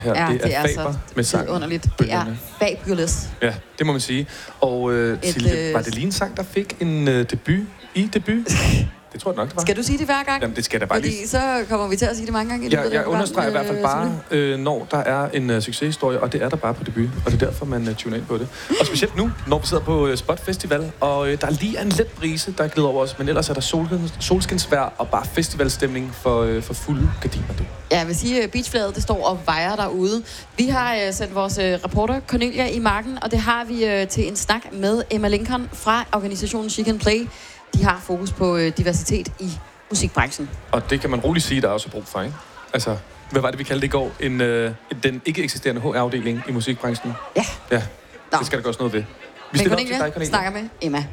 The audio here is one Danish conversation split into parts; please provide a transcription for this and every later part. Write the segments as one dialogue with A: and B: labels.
A: her.
B: Ja,
A: det er Faber med sangen.
B: Underligt. Det er fabulous.
A: Ja, det må man sige. Og Silje, var det lige en sang, der fik en debut? Det tror jeg nok, det var.
B: Skal du sige det hver gang?
A: Jamen, det skal da bare lige.
B: Fordi så kommer vi til at sige det mange gange i løbet af det
A: Jeg
B: program,
A: understreger i hvert fald bare, når der er en succeshistorie, og det er der bare på debut, og det er derfor, man tuner ind på det. Og specielt nu, når vi sidder på Spot Festival, og der er lige en let brise, der er glæder over os, men ellers er der solskinsvejr og bare festivalstemning for fulde gardiner.
B: Ja, jeg vil sige, at beachflaget, det står og vejer derude. Vi har sendt vores reporter Cornelia i marken, og det har vi til en snak med Emma Lincoln fra organisationen She Can Play. De har fokus på diversitet i musikbranchen. Og
A: det kan man roligt sige, der er også brug for, ikke? Altså, hvad var det, vi kaldte det i går? Den ikke eksisterende HR-afdeling i musikbranchen.
B: Ja.
A: Ja, det skal der gøres noget ved. Vi
B: stiller op til dig, Cornelia. Snakker med Emma.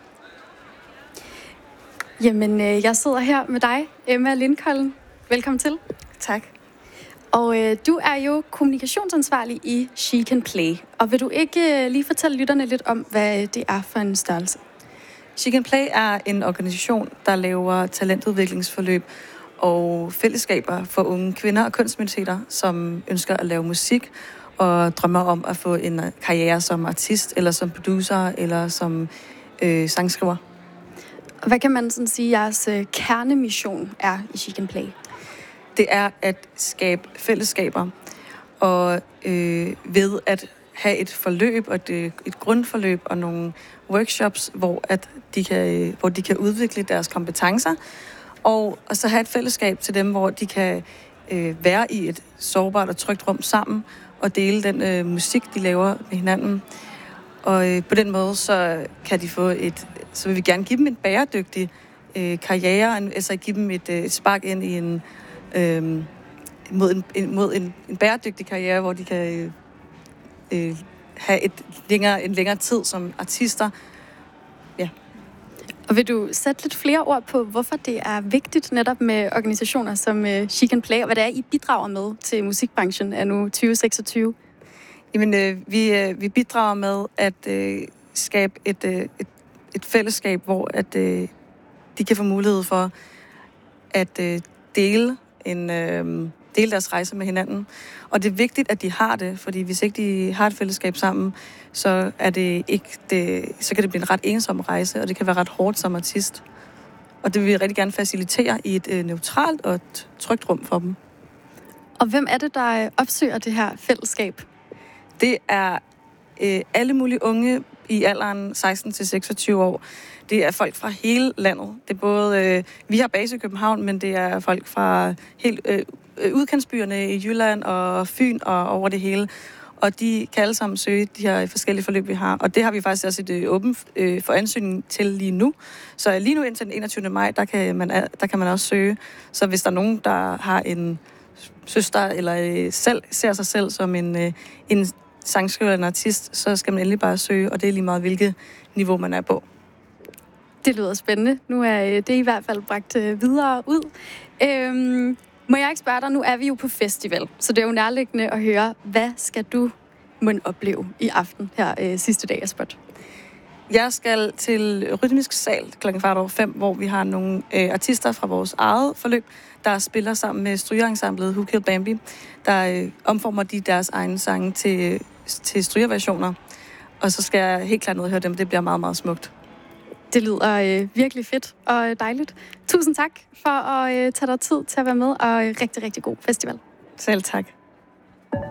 C: Jamen, jeg sidder her med dig, Emma Lincoln. Velkommen til.
D: Tak.
C: Og du er jo kommunikationsansvarlig i She Can Play. Og vil du ikke lige fortælle lytterne lidt om, hvad det er for en størrelse?
D: She Can Play er en organisation, der laver talentudviklingsforløb og fællesskaber for unge kvinder og kønsminoriteter, som ønsker at lave musik og drømmer om at få en karriere som artist, eller som producer, eller som sangskriver.
C: Hvad kan man sådan sige, jeres kernemission er i She Can Play?
D: Det er at skabe fællesskaber, og ved at have et forløb og et grundforløb og nogle workshops, hvor de kan udvikle deres kompetencer, og så have et fællesskab til dem, hvor de kan være i et sårbart og trygt rum sammen og dele den musik, de laver med hinanden. Og på den måde, så kan de få så vil vi gerne give dem en bæredygtig karriere, altså give dem et spark ind i mod en bæredygtig karriere, hvor de kan have en længere tid som artister. Ja.
C: Og vil du sætte lidt flere ord på, hvorfor det er vigtigt netop med organisationer som She Can Play, og hvad det er, I bidrager med til musikbranchen af nu 2026?
D: Jamen, vi bidrager med at skabe et fællesskab, hvor de kan få mulighed for at dele deres rejse med hinanden. Og det er vigtigt, at de har det, fordi hvis ikke de har et fællesskab sammen, så kan det blive en ret ensom rejse, og det kan være ret hårdt som artist. Og det vil vi rigtig gerne facilitere i et neutralt og et trygt rum for dem.
C: Og hvem er det, der opsøger det her fællesskab?
D: Det er alle mulige unge i alderen 16-26 år. Det er folk fra hele landet. Det er både, vi har base i København, men det er folk fra helt udkantsbyerne i Jylland og Fyn og over det hele. Og de kan alle sammen søge de her forskellige forløb, vi har. Og det har vi faktisk også et åbent for ansøgning til lige nu. Så lige nu indtil den 21. maj, der kan man også søge. Så hvis der er nogen, der har en søster eller selv ser sig selv som en sangskriver eller en artist, så skal man endelig bare søge, og det er lige meget, hvilket niveau man er på.
C: Det lyder spændende. Nu er det i hvert fald bragt videre ud. Må jeg ikke spørge dig, nu er vi jo på festival, så det er jo nærliggende at høre, hvad skal du opleve i aften her sidste dag af Spot?
D: Jeg skal til Rytmisk Sal kl. 4:15, hvor vi har nogle artister fra vores eget forløb, der spiller sammen med strygerensemblet Who Killed Bambi. Der omformer de deres egne sange til strygerversioner. Og så skal jeg helt klart ned og høre dem. Det bliver meget, meget smukt.
C: Det lyder virkelig fedt og dejligt. Tusind tak for at tage dig tid til at være med, og rigtig, rigtig god festival.
D: Selv tak.